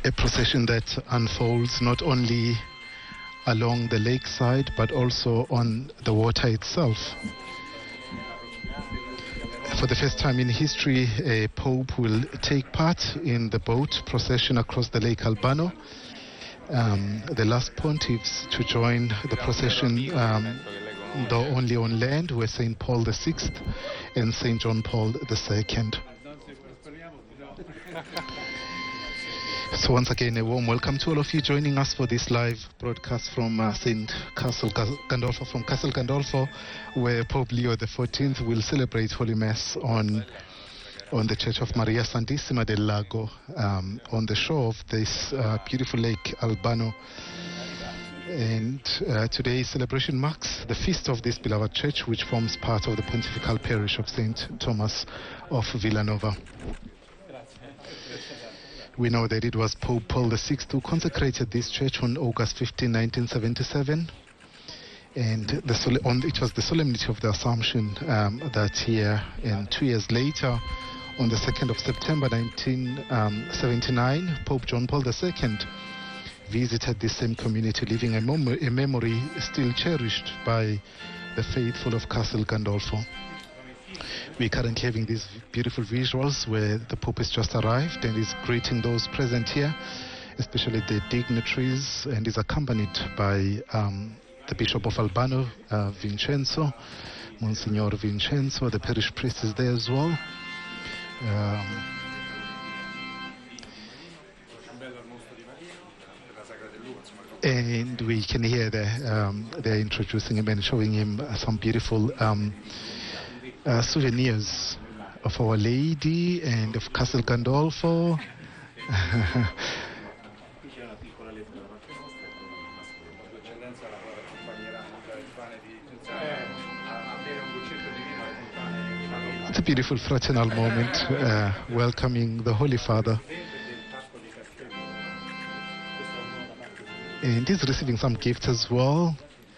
a procession that unfolds not only along the lakeside but also on the water itself. For the first time in history, a pope will take part in the boat procession across the Lake Albano. The last pontiffs to join the procession, though only on land, were St. Paul VI and St. John Paul II. So once again, a warm welcome to all of you joining us for this live broadcast from St. Castle Gandolfo, from Castle Gandolfo, where Pope Leo XIV will celebrate Holy Mass on the Church of Maria Santissima del Lago, on the shore of this beautiful Lake Albano. And today's celebration marks the feast of this beloved church, which forms part of the pontifical parish of St. Thomas of Villanova. We know that it was Pope Paul VI who consecrated this church on August 15, 1977. And it was the solemnity of the Assumption that year. And 2 years later, on the 2nd of September 1979, Pope John Paul II visited this same community, leaving a memory still cherished by the faithful of Castle Gandolfo. We're currently having these beautiful visuals where the Pope has just arrived and is greeting those present here, especially the dignitaries, and is accompanied by the Bishop of Albano, Vincenzo, Monsignor Vincenzo. The parish priest is there as well. And we can hear they're introducing him and showing him some beautiful souvenirs of Our Lady and of Castle Gandolfo. It's a beautiful fraternal moment, welcoming the Holy Father. And he's receiving some gifts as well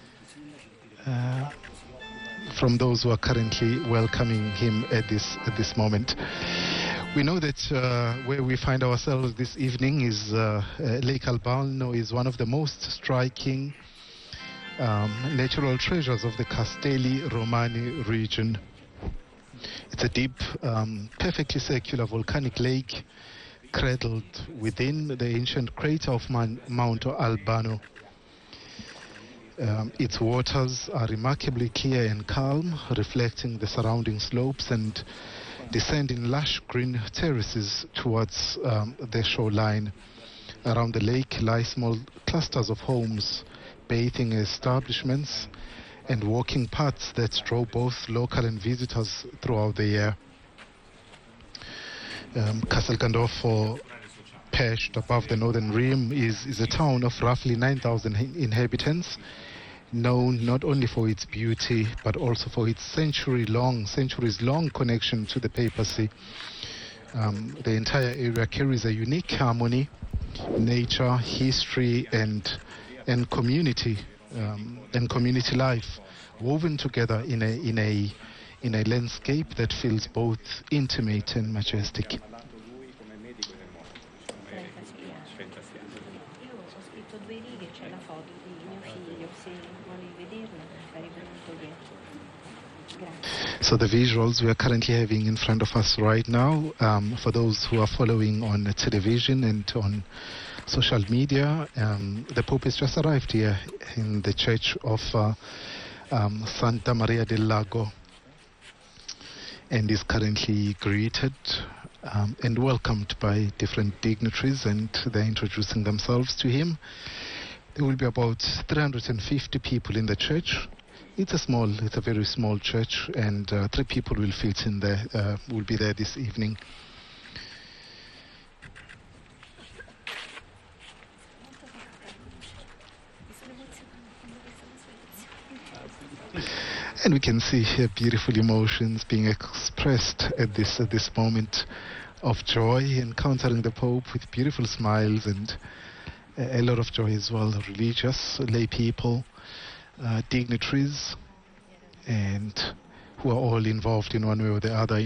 from those who are currently welcoming him at this moment. We know that where we find ourselves this evening is Lake Albano is one of the most striking natural treasures of the Castelli Romani region. It's a deep, perfectly circular volcanic lake cradled within the ancient crater of Mount Albano. Its waters are remarkably clear and calm, reflecting the surrounding slopes and descend in lush green terraces towards the shoreline. Around the lake lie small clusters of homes, bathing establishments, and walking paths that draw both local and visitors throughout the year. Castle Gandolfo, perched above the northern rim, is a town of roughly 9,000 inhabitants, known not only for its beauty but also for its centuries-long connection to the papacy. The entire area carries a unique harmony, nature, history, and community life woven together in a landscape that feels both intimate and majestic. So the visuals we are currently having in front of us right now, for those who are following on television and on social media, the Pope has just arrived here in the church of Santa Maria del Lago, and is currently greeted and welcomed by different dignitaries, and they're introducing themselves to him. There will be about 350 people in the church. It's a very small church, and 3 people will fit in there, will be there this evening. And we can see here beautiful emotions being expressed at this moment of joy, encountering the Pope with beautiful smiles and a lot of joy as well. Religious, lay people, dignitaries, and who are all involved in one way or the other